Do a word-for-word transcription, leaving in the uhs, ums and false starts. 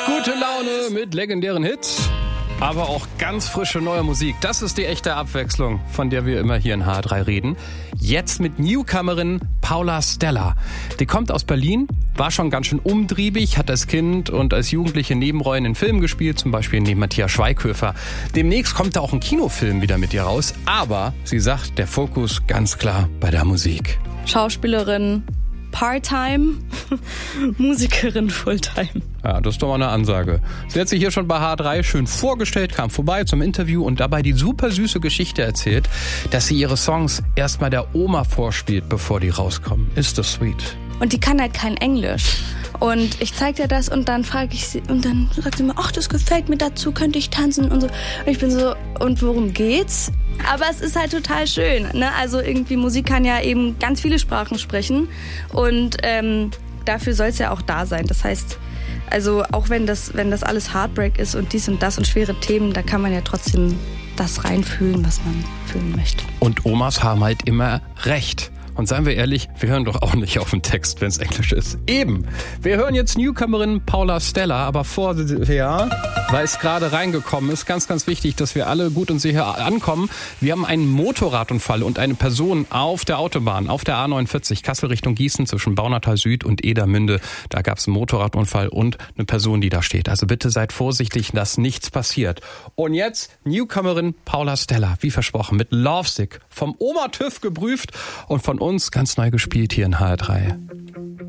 Gute Laune mit legendären Hits, aber auch ganz frische neue Musik. Das ist die echte Abwechslung, von der wir immer hier in H drei reden. Jetzt mit Newcomerin Paula Stella. Die kommt aus Berlin, war schon ganz schön umtriebig, hat als Kind und als Jugendliche Nebenrollen in Filmen gespielt, zum Beispiel neben Matthias Schweighöfer. Demnächst kommt da auch ein Kinofilm wieder mit ihr raus, aber sie sagt, der Fokus ganz klar bei der Musik. Schauspielerin Part-Time, Musikerin Fulltime. Ja, das ist doch mal eine Ansage. Sie hat sich hier schon bei H drei schön vorgestellt, kam vorbei zum Interview und dabei die super süße Geschichte erzählt, dass sie ihre Songs erstmal der Oma vorspielt, bevor die rauskommen. Ist das sweet? Und die kann halt kein Englisch. Und ich zeig ihr das und dann frage ich sie, und dann sagt sie mir, ach, das gefällt mir, dazu könnte ich tanzen und so. Und ich bin so, und worum geht's? Aber es ist halt total schön, ne? Also irgendwie Musik kann ja eben ganz viele Sprachen sprechen und ähm, dafür soll es ja auch da sein. Das heißt, also auch wenn das, wenn das alles Heartbreak ist und dies und das und schwere Themen, da kann man ja trotzdem das reinfühlen, was man fühlen möchte. Und Omas haben halt immer recht. Und seien wir ehrlich, wir hören doch auch nicht auf den Text, wenn es Englisch ist. Eben. Wir hören jetzt Newcomerin Paula Stella, aber vorher, weil es gerade reingekommen ist, ganz, ganz wichtig, dass wir alle gut und sicher ankommen. Wir haben einen Motorradunfall und eine Person auf der Autobahn, auf der A neunundvierzig, Kassel Richtung Gießen, zwischen Baunatal Süd und Edermünde. Da gab es einen Motorradunfall und eine Person, die da steht. Also bitte seid vorsichtig, dass nichts passiert. Und jetzt Newcomerin Paula Stella, wie versprochen, mit Lovesick, vom Oma TÜV geprüft und von uns ganz neu gespielt hier in H drei.